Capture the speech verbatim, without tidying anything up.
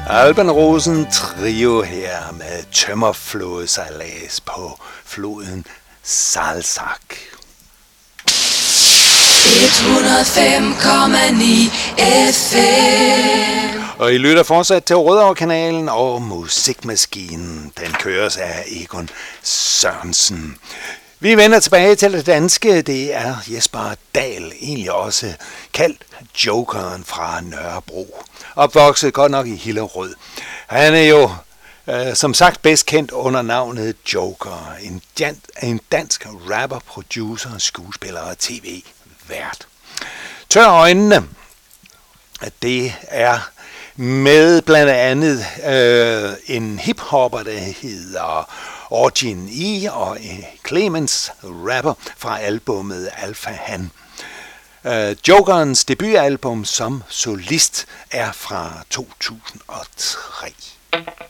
Alban Rosen Trio her med tømmerflådesejlads på floden Salzach. et hundrede og fem komma ni F M. Og I lytter fortsat til Rødovre-kanalen, og musikmaskinen, den køres af Egon Sørensen. Vi vender tilbage til det danske. Det er Jesper Dahl, egentlig også kaldt Jokeren fra Nørrebro. Opvokset godt nok i Hillerød. Han er jo øh, som sagt bedst kendt under navnet Joker. En, jan- en dansk rapper, producer, skuespiller og tv-vært. Tør øjnene. Det er med blandt andet øh, en hiphopper, der hedder Origin E og Clemens rapper fra albummet Alpha Han. Uh, Jokerens debutalbum som solist er fra to tusind og tre.